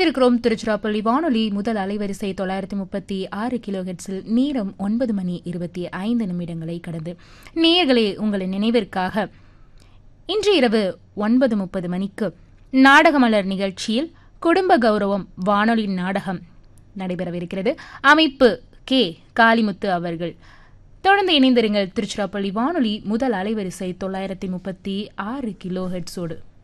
இணைந்திருக்கிறோம் திருச்சிராப்பள்ளி வானொலி முதல் அலைவரிசை 936 கிலோஹெட்ஸில். நேரம் 9:25 கடந்து. நேயர்களே, உங்களின் நினைவிற்காக இன்று இரவு 9:30 மணிக்கு நாடகமலர் நிகழ்ச்சியில் குடும்ப கௌரவம் வானொலி நாடகம் நடைபெறவிருக்கிறது. அமைப்பு கே காளிமுத்து அவர்கள். தொடர்ந்து இணைந்திருங்கள் திருச்சிராப்பள்ளி வானொலி முதல் அலைவரிசை 936 கிலோஹெட்ஸோடு.